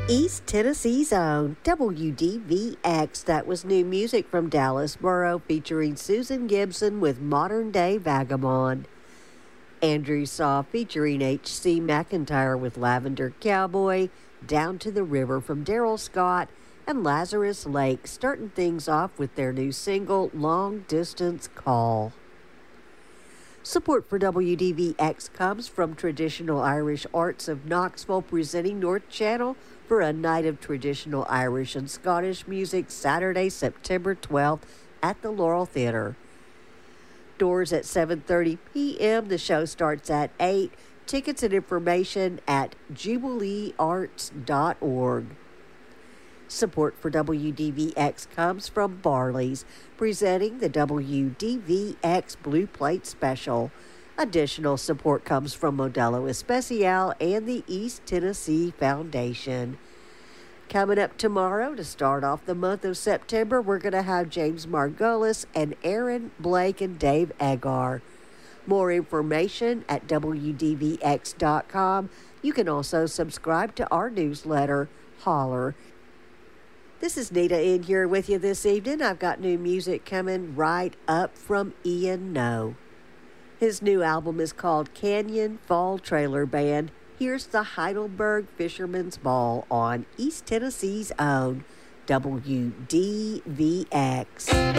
East Tennessee's own WDVX. That was new music from Dallas Borough featuring Susan Gibson with Modern Day Vagabond. Andrew Saw featuring H.C. McIntyre with Lavender Cowboy. Down to the River from Daryl Scott. And Lazarus Lake starting things off with their new single, Long Distance Call. Support for WDVX comes from Traditional Irish Arts of Knoxville, presenting North Channel for a night of traditional Irish and Scottish music Saturday, September 12th at the Laurel Theatre. Doors at 7:30 p.m. The show starts at 8. Tickets and information at jubileearts.org. Support for WDVX comes from Barley's, presenting the WDVX Blue Plate Special. Additional support comes from Modelo Especial and the East Tennessee Foundation. Coming up tomorrow to start off the month of September, we're going to have James Margolis and Aaron Blake and Dave Agar. More information at WDVX.com. You can also subscribe to our newsletter, Holler. This is Nita in here with you this evening. I've got new music coming right up from Ian No. His new album is called Canyon Fall Trailer Band. Here's the Heidelberg Fisherman's Ball on East Tennessee's own WDVX.